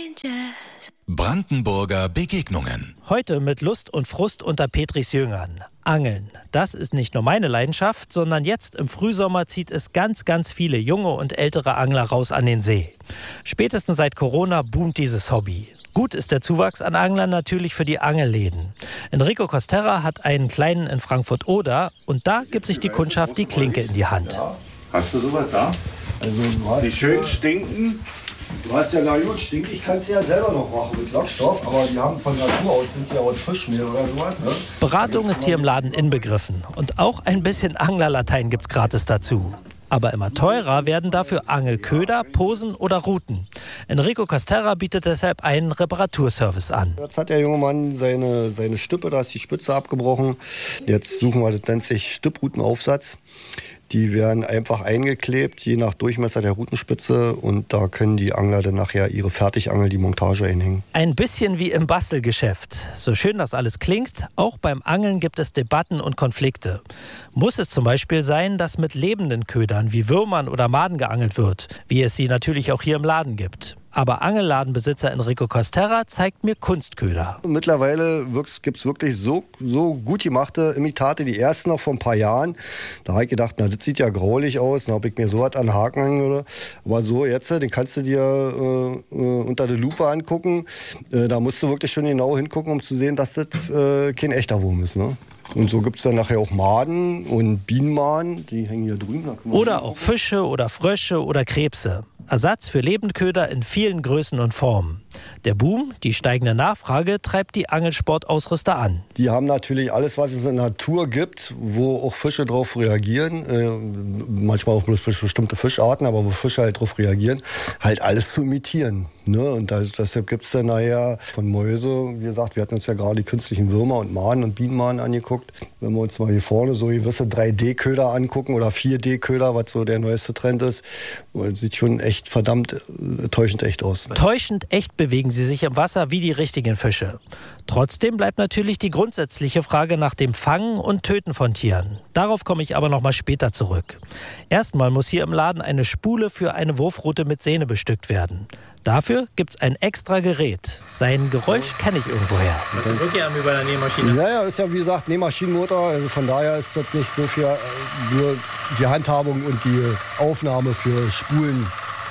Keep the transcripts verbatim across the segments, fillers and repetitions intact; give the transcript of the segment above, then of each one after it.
Strangers. Brandenburger Begegnungen. Heute mit Lust und Frust unter Petris Jüngern. Angeln. Das ist nicht nur meine Leidenschaft, sondern jetzt im Frühsommer zieht es ganz, ganz viele junge und ältere Angler raus an den See. Spätestens seit Corona boomt dieses Hobby. Gut ist der Zuwachs an Anglern natürlich für die Angelläden. Enrico Costerra hat einen kleinen in Frankfurt-Oder und da gibt sich die Kundschaft die Klinke in die Hand. Ja. Hast du sowas da? Also, du hast Die schön stinken? Du hast ja, na gut, stinkt, ich kann es ja selber noch machen mit Lockstoff, aber die haben von Natur aus, sind ja aus Fischmehl oder sowas. Ne? Beratung ist hier im Laden inbegriffen und auch ein bisschen Anglerlatein gibt's gratis dazu. Aber immer teurer werden dafür Angelköder, Posen oder Routen. Enrico Costerra bietet deshalb einen Reparaturservice an. Jetzt hat der junge Mann seine, seine Stippe, da ist die Spitze abgebrochen. Jetzt suchen wir, das nennt sich Stipprutenaufsatz. Die werden einfach eingeklebt, je nach Durchmesser der Rutenspitze. Und da können die Angler dann nachher ihre Fertigangel, die Montage einhängen. Ein bisschen wie im Bastelgeschäft. So schön das alles klingt, auch beim Angeln gibt es Debatten und Konflikte. Muss es zum Beispiel sein, dass mit lebenden Ködern wie Würmern oder Maden geangelt wird, wie es sie natürlich auch hier im Laden gibt. Aber Angelladenbesitzer Enrico Costerra zeigt mir Kunstköder. Mittlerweile gibt es wirklich so, so gut gemachte Imitate, die ersten noch vor ein paar Jahren. Da habe ich gedacht, na, das sieht ja graulich aus. Da habe ich mir so was an den Haken hängen. Aber so jetzt, den kannst du dir äh, unter der Lupe angucken. Äh, da musst du wirklich schon genau hingucken, um zu sehen, dass das äh, kein echter Wurm ist. Ne? Und so gibt es dann nachher auch Maden und Bienenmaden, die hängen hier drüben. Oder auch Fische oder Frösche oder Krebse. Ersatz für Lebendköder in vielen Größen und Formen. Der Boom, die steigende Nachfrage, treibt die Angelsportausrüster an. Die haben natürlich alles, was es in der Natur gibt, wo auch Fische drauf reagieren. Äh, manchmal auch bloß bestimmte Fischarten, aber wo Fische halt drauf reagieren, halt alles zu imitieren. Ne? Und das, deshalb gibt es dann nachher von Mäuse, wie gesagt, wir hatten uns ja gerade die künstlichen Würmer und Maden und Bienenmaden angeguckt. Wenn wir uns mal hier vorne so gewisse drei D Köder angucken oder vier D Köder, was so der neueste Trend ist, sieht schon echt verdammt äh, täuschend echt aus. Täuschend echt bewegen sie sich im Wasser wie die richtigen Fische. Trotzdem bleibt natürlich die grundsätzliche Frage nach dem Fangen und Töten von Tieren. Darauf komme ich aber noch mal später zurück. Erstmal muss hier im Laden eine Spule für eine Wurfrute mit Sehne bestückt werden. Dafür gibt es ein extra Gerät. Sein Geräusch kenne ich irgendwoher. Also Rückkehr über der Nähmaschine? Ja, ja, ist ja wie gesagt Nähmaschinenmotor. Also von daher ist das nicht so viel, nur die Handhabung und die Aufnahme für Spulen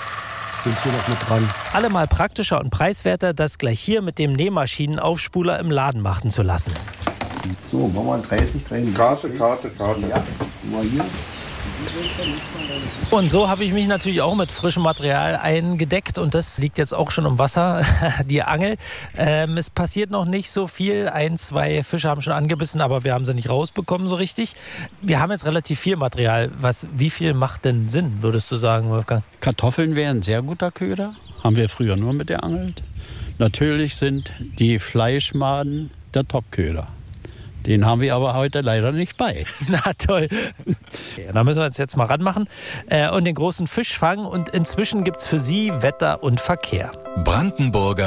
sind hier noch mit dran. Allemal praktischer und preiswerter, das gleich hier mit dem Nähmaschinenaufspuler im Laden machen zu lassen. So, machen wir dreißig, dreißig. Karte, Karte, Karte. Ja, mal hier. Und so habe ich mich natürlich auch mit frischem Material eingedeckt und das liegt jetzt auch schon im Wasser, die Angel. Ähm, es passiert noch nicht so viel. Ein, zwei Fische haben schon angebissen, aber wir haben sie nicht rausbekommen so richtig. Wir haben jetzt relativ viel Material. Was, wie viel macht denn Sinn, würdest du sagen, Wolfgang? Kartoffeln wären ein sehr guter Köder. Haben wir früher nur mit der angelt. Natürlich sind die Fleischmaden der Top-Köder. Den haben wir aber heute leider nicht bei. Na toll. Ja, da müssen wir uns jetzt mal ranmachen äh, und den großen Fisch fangen. Und inzwischen gibt es für Sie Wetter und Verkehr. Brandenburger